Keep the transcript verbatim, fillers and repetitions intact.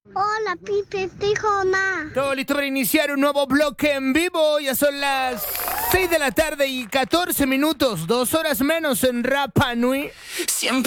Hola, Pipe, estoy Jona. Todo listo para iniciar un nuevo bloque en vivo. Ya son las seis de la tarde y catorce minutos, dos horas menos en Rapa Nui. Siempre